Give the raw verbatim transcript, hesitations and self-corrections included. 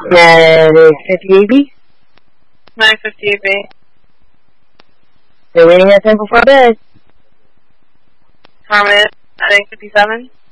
That is fifty-eight B. nine fifty-eight B. They're waiting at ten before bed. Harmony at eight fifty-seven.